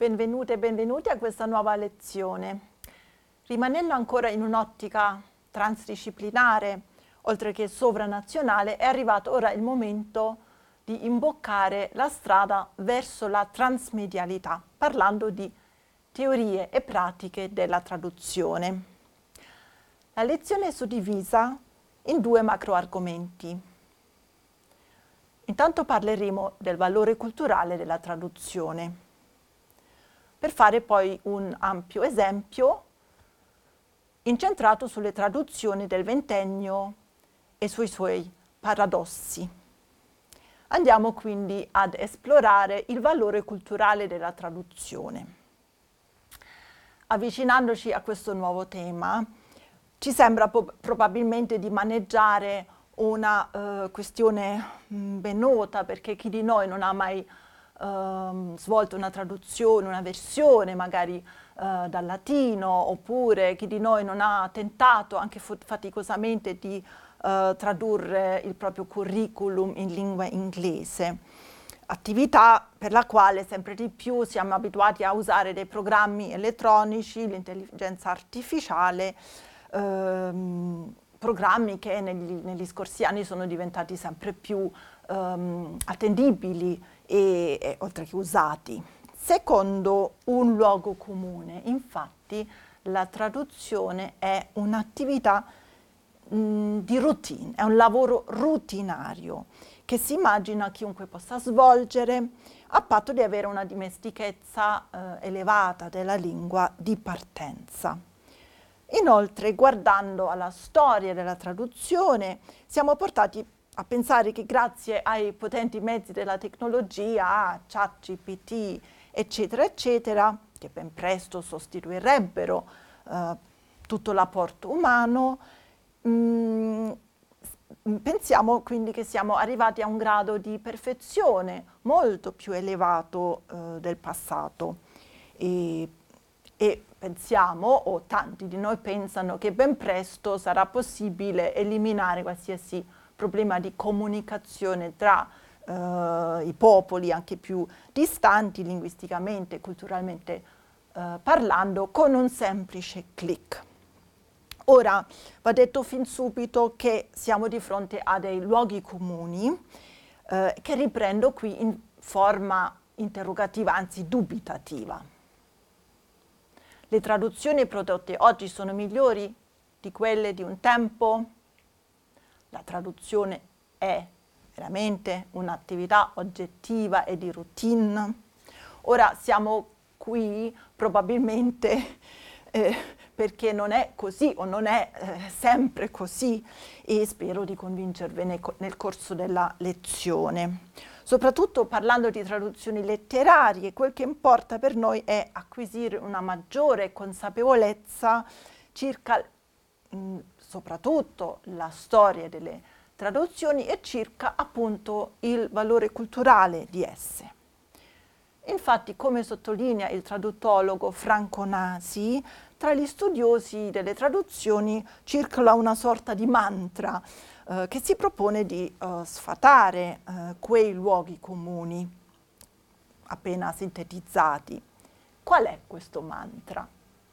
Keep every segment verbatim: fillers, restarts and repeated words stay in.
Benvenute e benvenuti a questa nuova lezione. Rimanendo ancora in un'ottica transdisciplinare, oltre che sovranazionale, è arrivato ora il momento di imboccare la strada verso la transmedialità, parlando di teorie e pratiche della traduzione. La lezione è suddivisa in due macro argomenti. Intanto parleremo del valore culturale della traduzione, per fare poi un ampio esempio incentrato sulle traduzioni del ventennio e sui suoi paradossi. Andiamo quindi ad esplorare il valore culturale della traduzione. Avvicinandoci a questo nuovo tema, ci sembra probabilmente di maneggiare una uh, questione mh, ben nota, perché chi di noi non ha mai Uh, svolto una traduzione, una versione magari uh, dal latino, oppure chi di noi non ha tentato anche faticosamente di uh, tradurre il proprio curriculum in lingua inglese, attività per la quale sempre di più siamo abituati a usare dei programmi elettronici, l'intelligenza artificiale, uh, programmi che negli, negli scorsi anni sono diventati sempre più um, attendibili e, e oltre che usati. Secondo un luogo comune, infatti, la traduzione è un'attività mh, di routine, è un lavoro rutinario che si immagina chiunque possa svolgere a patto di avere una dimestichezza eh, elevata della lingua di partenza. Inoltre, guardando alla storia della traduzione, siamo portati a pensare che grazie ai potenti mezzi della tecnologia, ChatGPT, eccetera, eccetera, che ben presto sostituirebbero eh, tutto l'apporto umano, mh, pensiamo quindi che siamo arrivati a un grado di perfezione molto più elevato eh, del passato. E, e pensiamo, o tanti di noi pensano, che ben presto sarà possibile eliminare qualsiasi problema di comunicazione tra eh, i popoli anche più distanti linguisticamente e culturalmente eh, parlando con un semplice click. Ora va detto fin subito che siamo di fronte a dei luoghi comuni eh, che riprendo qui in forma interrogativa, anzi dubitativa. Le traduzioni prodotte oggi sono migliori di quelle di un tempo? La traduzione è veramente un'attività oggettiva e di routine. Ora siamo qui probabilmente eh, perché non è così o non è eh, sempre così, e spero di convincervene nel corso della lezione. Soprattutto parlando di traduzioni letterarie, quel che importa per noi è acquisire una maggiore consapevolezza circa mh, soprattutto la storia delle traduzioni e circa appunto il valore culturale di esse. Infatti, come sottolinea il traduttologo Franco Nasi, tra gli studiosi delle traduzioni circola una sorta di mantra eh, che si propone di eh, sfatare eh, quei luoghi comuni appena sintetizzati. Qual è questo mantra?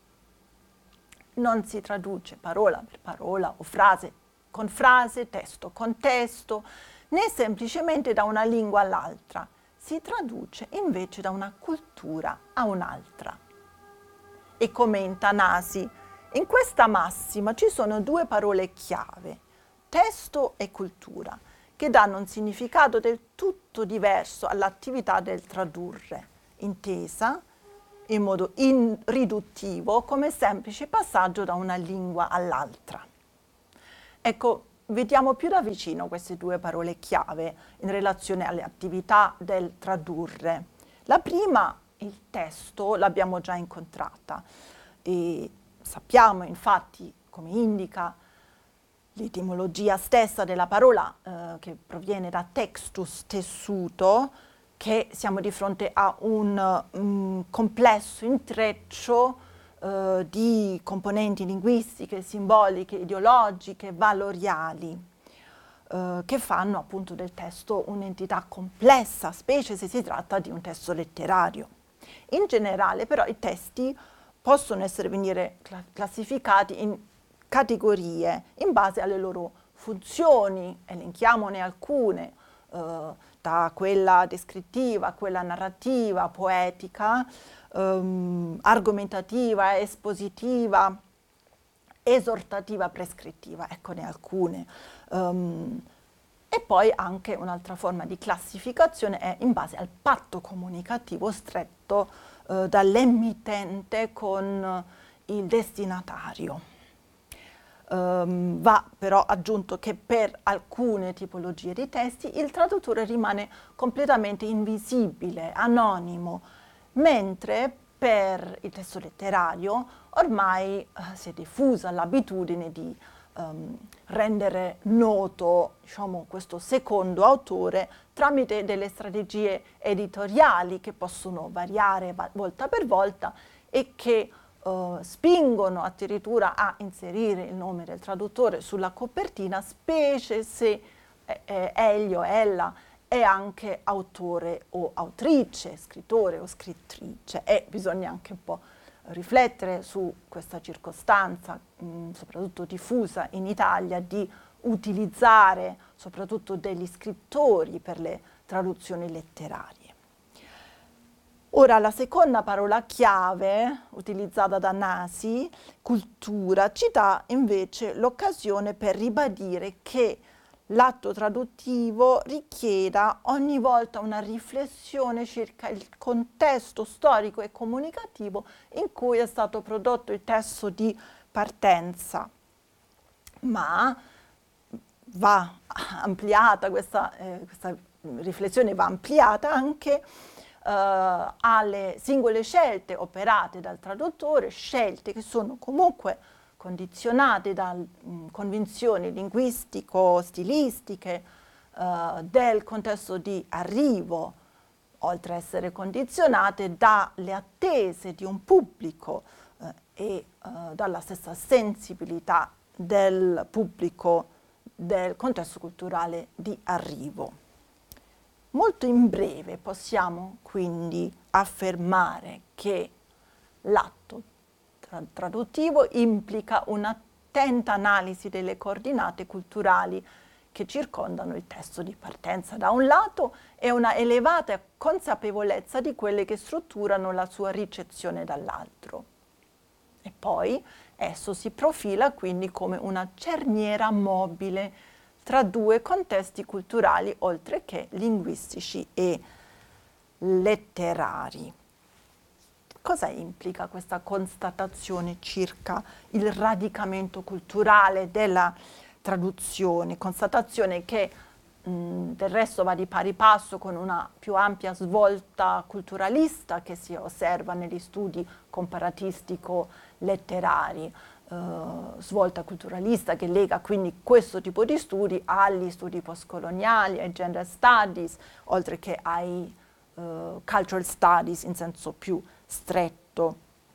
Non si traduce parola per parola o frase con frase, testo con testo, né semplicemente da una lingua all'altra. Si traduce invece da una cultura a un'altra. E commenta Nasi, in questa massima ci sono due parole chiave, testo e cultura, che danno un significato del tutto diverso all'attività del tradurre, intesa in modo irriduttivo come semplice passaggio da una lingua all'altra. Ecco, vediamo più da vicino queste due parole chiave in relazione alle attività del tradurre. La prima, il testo, l'abbiamo già incontrata e sappiamo infatti, come indica l'etimologia stessa della parola eh, che proviene da textus, tessuto, che siamo di fronte a un um, complesso intreccio uh, di componenti linguistiche, simboliche, ideologiche, valoriali, uh, che fanno appunto del testo un'entità complessa, specie se si tratta di un testo letterario. In generale però i testi possono essere venire cla- classificati in categorie in base alle loro funzioni, elenchiamone alcune, eh, da quella descrittiva, quella narrativa, poetica, ehm, argomentativa, espositiva, esortativa, prescrittiva, eccone alcune. Um, e poi anche un'altra forma di classificazione è in base al patto comunicativo stretto eh, dall'emittente con il destinatario. Um, va però aggiunto che per alcune tipologie di testi il traduttore rimane completamente invisibile, anonimo, mentre per il testo letterario ormai eh, si è diffusa l'abitudine di um, rendere noto, diciamo, questo secondo autore tramite delle strategie editoriali che possono variare va- volta per volta e che uh, spingono addirittura a inserire il nome del traduttore sulla copertina, specie se eh, eh, egli o ella è anche autore o autrice, scrittore o scrittrice, e bisogna anche un po' riflettere su questa circostanza, mh, soprattutto diffusa in Italia, di utilizzare soprattutto degli scrittori per le traduzioni letterarie. Ora, la seconda parola chiave utilizzata da Nasi, cultura, ci dà invece l'occasione per ribadire che l'atto traduttivo richieda ogni volta una riflessione circa il contesto storico e comunicativo in cui è stato prodotto il testo di partenza, ma va ampliata, questa, eh, questa riflessione va ampliata anche Uh, alle singole scelte operate dal traduttore, scelte che sono comunque condizionate da mh, convinzioni linguistico-stilistiche uh, del contesto di arrivo, oltre a essere condizionate dalle attese di un pubblico uh, e uh, dalla stessa sensibilità del pubblico del contesto culturale di arrivo. Molto in breve possiamo quindi affermare che l'atto tra- traduttivo implica un'attenta analisi delle coordinate culturali che circondano il testo di partenza da un lato e una elevata consapevolezza di quelle che strutturano la sua ricezione dall'altro. E poi esso si profila quindi come una cerniera mobile tra due contesti culturali, oltre che linguistici e letterari. Cosa implica questa constatazione circa il radicamento culturale della traduzione? Constatazione che mh, del resto va di pari passo con una più ampia svolta culturalista che si osserva negli studi comparatistico-letterari. Uh, svolta culturalista che lega quindi questo tipo di studi agli studi postcoloniali, ai gender studies, oltre che ai uh, cultural studies in senso più stretto.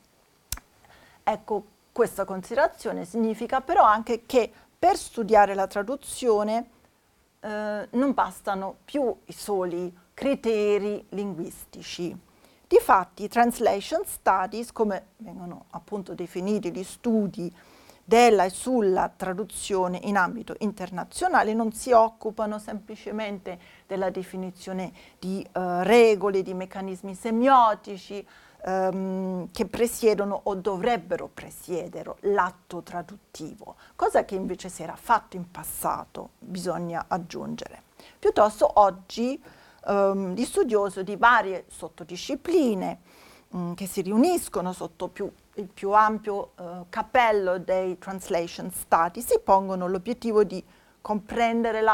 Ecco, questa considerazione significa però anche che per studiare la traduzione uh, non bastano più i soli criteri linguistici. Difatti, translation studies, come vengono appunto definiti gli studi della e sulla traduzione in ambito internazionale, non si occupano semplicemente della definizione di uh, regole, di meccanismi semiotici um, che presiedono o dovrebbero presiedere l'atto traduttivo, cosa che invece si era fatto in passato, bisogna aggiungere. Piuttosto oggi Um, gli studiosi di varie sottodiscipline um, che si riuniscono sotto più, il più ampio uh, cappello dei translation studies si pongono l'obiettivo di comprendere la